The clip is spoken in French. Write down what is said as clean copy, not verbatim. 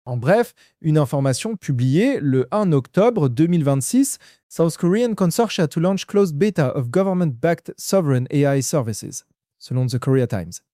En bref, une information publiée le 1 octobre 2026, South Korean Consortia to launch closed beta of government-backed sovereign AI services, selon The Korea Times.